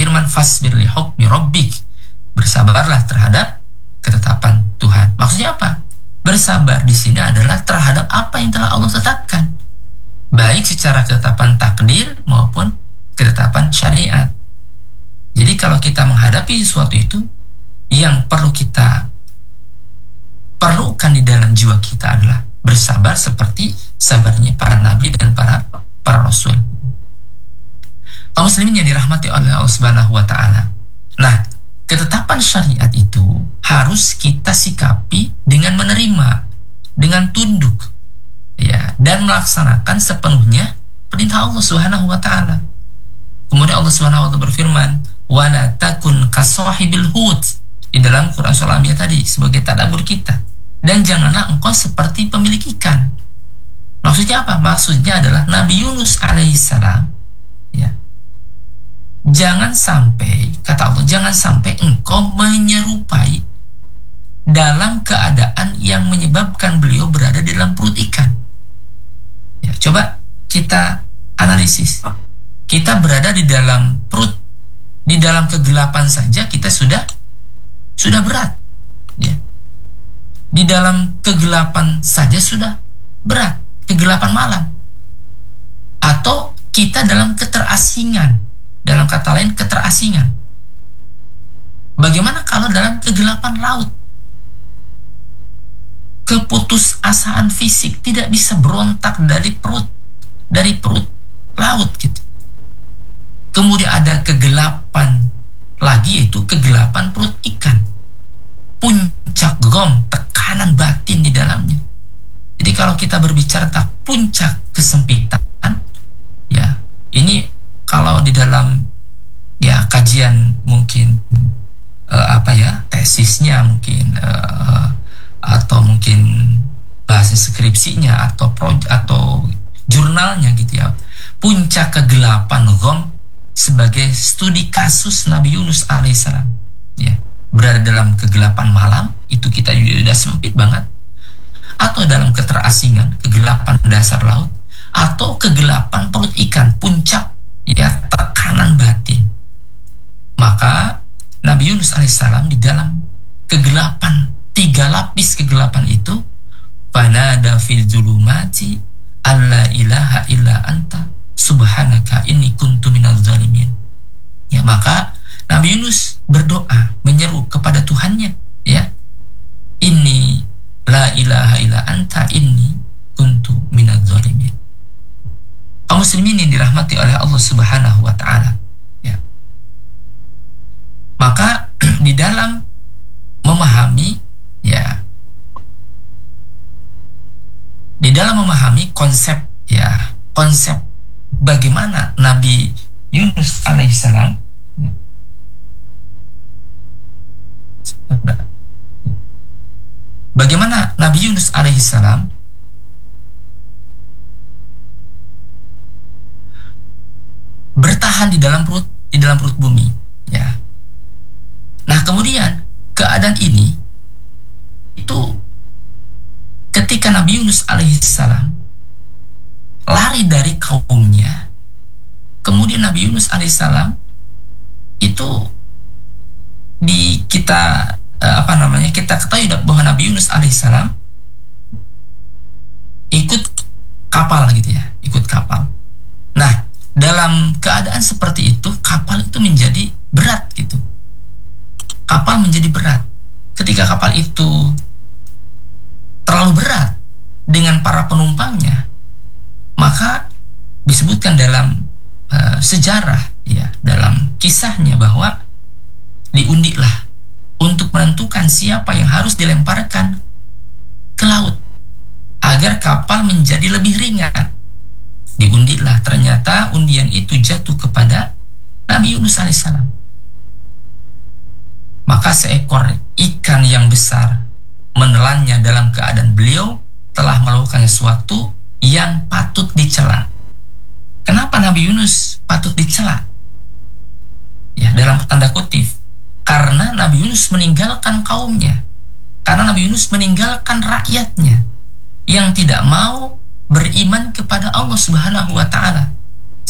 berfirman, fasbir li hukmi rabbik, bersabarlah terhadap ketetapan Tuhan. Maksudnya apa? Bersabar di sini adalah terhadap apa yang telah Allah tetapkan, baik secara ketetapan takdir maupun ketetapan syariat. Jadi kalau kita menghadapi sesuatu itu, yang perlu kita perlukan di dalam jiwa kita adalah bersabar seperti sabarnya para nabi dan para rasul. Kaum muslimin yang dirahmati oleh Allah Subhanahu wa taala. Nah, ketetapan syariat itu harus kita sikapi dengan menerima, dengan tunduk, ya, dan melaksanakan sepenuhnya perintah Allah Subhanahu wa taala. Kemudian Allah Subhanahu wa taala berfirman, "Wa la takun kasahibil hut" di dalam Quran surah Al-Anbiya tadi sebagai tadabbur kita. Dan janganlah engkau seperti pemilik ikan. Maksudnya apa? Maksudnya adalah Nabi Yunus alaihissalam, ya. Jangan sampai, kata Allah, jangan sampai engkau menyerupai dalam keadaan yang menyebabkan beliau berada di dalam perut ikan. Ya, coba kita analisis. Kita berada di dalam perut, di dalam kegelapan saja kita sudah berat, ya. Di dalam kegelapan saja sudah berat, kegelapan malam. Atau kita dalam keterasingan, dalam kata lain keterasingan. Bagaimana kalau dalam kegelapan laut? Keputusasaan fisik, tidak bisa berontak dari perut laut gitu. Kemudian ada kegelapan lagi, yaitu kegelapan perut ikan. Puncak gom, tekanan batin di dalamnya. Jadi kalau kita berbicara tentang puncak kesempitan, ya, ini kalau di dalam, ya, kajian mungkin tesisnya mungkin, atau mungkin bahasa skripsinya atau jurnalnya gitu, ya, puncak kegelapan gom sebagai studi kasus Nabi Yunus alaihissalam, ya, berada dalam kegelapan malam, itu kita juga sudah sempit banget. Atau dalam keterasingan, kegelapan dasar laut, atau kegelapan perut ikan, puncak, ya, tekanan batin. Maka Nabi Yunus alaihissalam di dalam kegelapan, 3 lapis kegelapan itu, fanada fil zulumati alla ilaha illa anta subhanaka inni kuntu minadz zalimin. Ya, maka Nabi Yunus berdoa, menyeru kepada Tuhannya, ya, inni la ilaha illa anta inni kuntu minadz zalimin. Kaum muslimin yang dirahmati oleh Allah Subhanahu wa taala, ya. Maka di dalam memahami, ya, di dalam memahami konsep bagaimana Nabi Yunus alaihissalam, bagaimana Nabi Yunus alaihissalam bertahan di dalam perut bumi, ya. Nah, kemudian keadaan ini itu ketika Nabi Yunus alaihissalam lari dari kaumnya, kemudian Nabi Yunus alaihissalam itu kita ketahui bahwa Nabi Yunus alaihissalam ikut kapal gitu, ya, ikut kapal. Nah, dalam keadaan seperti itu, kapal itu menjadi berat gitu. Kapal menjadi berat. Ketika kapal itu terlalu berat dengan para penumpangnya, maka disebutkan dalam sejarah, ya, dalam kisahnya, bahwa diundilah untuk menentukan siapa yang harus dilemparkan ke laut agar kapal menjadi lebih ringan. Diundilah, ternyata undian itu jatuh kepada Nabi Yunus alaihissalam. Maka seekor ikan yang besar menelannya dalam keadaan beliau telah melakukan sesuatu yang patut dicela. Kenapa Nabi Yunus patut dicela? Ya, dalam tanda kutip, karena Nabi Yunus meninggalkan kaumnya, karena Nabi Yunus meninggalkan rakyatnya yang tidak mau beriman kepada Allah Subhanahu wa taala.